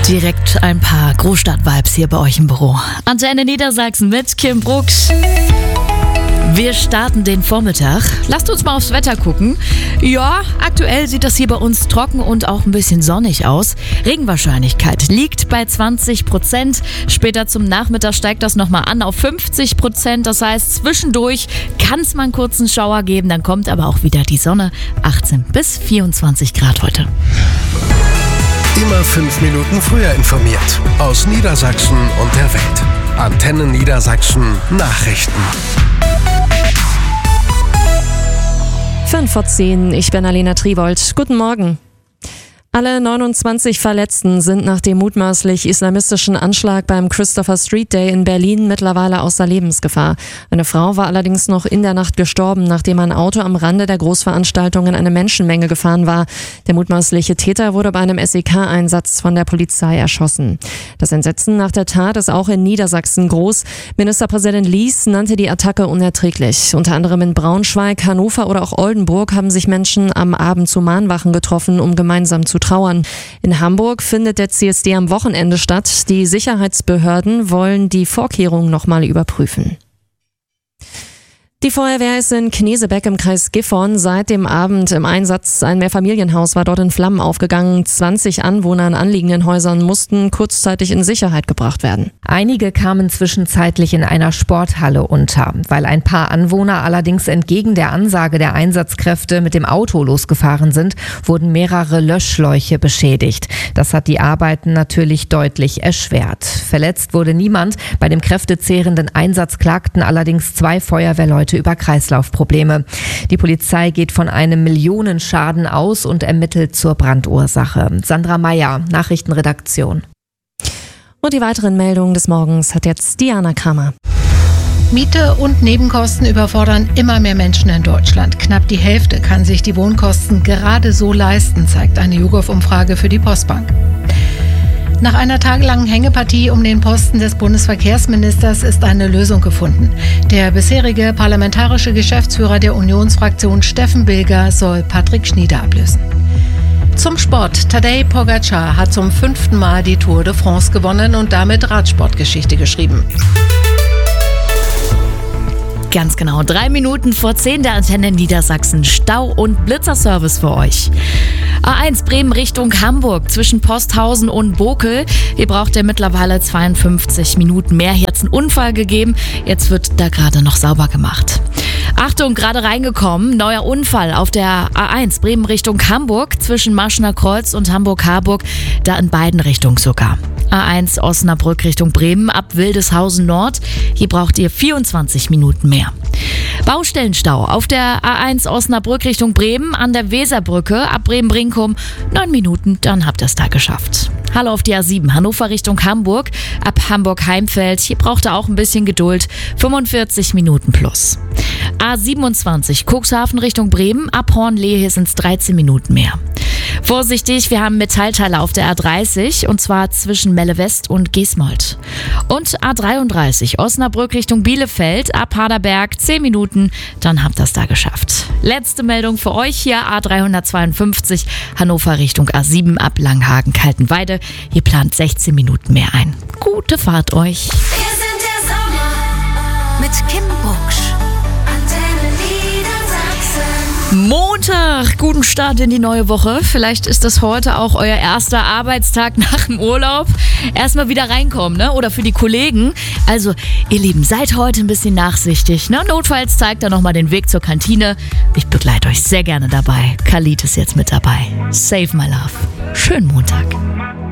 Direkt ein paar Großstadt-Vibes hier bei euch im Büro. Antenne Niedersachsen mit Kim Brooks. Wir starten den Vormittag. Lasst uns mal aufs Wetter gucken. Ja, aktuell sieht das hier bei uns trocken und auch ein bisschen sonnig aus. Regenwahrscheinlichkeit liegt bei 20%. Später zum Nachmittag steigt das nochmal an auf 50%. Das heißt, zwischendurch kann es mal einen kurzen Schauer geben. Dann kommt aber auch wieder die Sonne. 18 bis 24 Grad heute. Immer 5 Minuten früher informiert. Aus Niedersachsen und der Welt. Antenne Niedersachsen Nachrichten. 5:10, ich bin Alena Triwold. Guten Morgen. Alle 29 Verletzten sind nach dem mutmaßlich islamistischen Anschlag beim Christopher Street Day in Berlin mittlerweile außer Lebensgefahr. Eine Frau war allerdings noch in der Nacht gestorben, nachdem ein Auto am Rande der Großveranstaltung in eine Menschenmenge gefahren war. Der mutmaßliche Täter wurde bei einem SEK-Einsatz von der Polizei erschossen. Das Entsetzen nach der Tat ist auch in Niedersachsen groß. Ministerpräsident Lies nannte die Attacke unerträglich. Unter anderem in Braunschweig, Hannover oder auch Oldenburg haben sich Menschen am Abend zu Mahnwachen getroffen, um gemeinsam zu trauern. In Hamburg findet der CSD am Wochenende statt. Die Sicherheitsbehörden wollen die Vorkehrungen nochmal überprüfen. Die Feuerwehr ist in Knesebeck im Kreis Gifhorn seit dem Abend im Einsatz. Ein Mehrfamilienhaus war dort in Flammen aufgegangen. 20 Anwohner in anliegenden Häusern mussten kurzzeitig in Sicherheit gebracht werden. Einige kamen zwischenzeitlich in einer Sporthalle unter. Weil ein paar Anwohner allerdings entgegen der Ansage der Einsatzkräfte mit dem Auto losgefahren sind, wurden mehrere Löschschläuche beschädigt. Das hat die Arbeiten natürlich deutlich erschwert. Verletzt wurde niemand. Bei dem kräftezehrenden Einsatz klagten allerdings 2 Feuerwehrleute über Kreislaufprobleme. Die Polizei geht von einem Millionenschaden aus und ermittelt zur Brandursache. Sandra Meyer, Nachrichtenredaktion. Und die weiteren Meldungen des Morgens hat jetzt Diana Kramer. Miete und Nebenkosten überfordern immer mehr Menschen in Deutschland. Knapp die Hälfte kann sich die Wohnkosten gerade so leisten, zeigt eine YouGov-Umfrage für die Postbank. Nach einer tagelangen Hängepartie um den Posten des Bundesverkehrsministers ist eine Lösung gefunden. Der bisherige parlamentarische Geschäftsführer der Unionsfraktion Steffen Bilger soll Patrick Schnieder ablösen. Zum Sport. Tadej Pogačar hat zum 5. Mal die Tour de France gewonnen und damit Radsportgeschichte geschrieben. Ganz genau, 3 Minuten vor 10 der Antenne Niedersachsen. Stau- und Blitzerservice für euch. A1 Bremen Richtung Hamburg zwischen Posthausen und Bokel. Hier braucht ihr mittlerweile 52 Minuten mehr. Hier hat es einen Unfall gegeben. Jetzt wird da gerade noch sauber gemacht. Achtung, gerade reingekommen. Neuer Unfall auf der A1 Bremen Richtung Hamburg zwischen Maschener Kreuz und Hamburg-Harburg. Da in beiden Richtungen sogar. A1 Osnabrück Richtung Bremen ab Wildeshausen Nord. Hier braucht ihr 24 Minuten mehr. Baustellenstau auf der A1 Osnabrück Richtung Bremen an der Weserbrücke ab Bremen-Brinkum. 9 Minuten, dann habt ihr es da geschafft. Hallo auf die A7 Hannover Richtung Hamburg ab Hamburg-Heimfeld. Hier braucht ihr auch ein bisschen Geduld. 45 Minuten plus. A27 Cuxhaven Richtung Bremen ab Hornlehe, hier sind es 13 Minuten mehr. Vorsichtig, wir haben Metallteile auf der A30 und zwar zwischen Melle West und Gesmold. Und A33 Osnabrück Richtung Bielefeld ab Haderberg 10 Minuten, dann habt ihr es da geschafft. Letzte Meldung für euch hier A352 Hannover Richtung A7 ab Langhagen-Kaltenweide. Hier plant 16 Minuten mehr ein. Gute Fahrt euch. Wir sind der Sommer mit Kim Brooks. Montag, guten Start in die neue Woche. Vielleicht ist das heute auch euer erster Arbeitstag nach dem Urlaub. Erstmal wieder reinkommen, ne? Oder für die Kollegen. Also, ihr Lieben, seid heute ein bisschen nachsichtig, ne? Notfalls zeigt er nochmal den Weg zur Kantine. Ich begleite euch sehr gerne dabei. Khalid ist jetzt mit dabei. Save my love. Schönen Montag.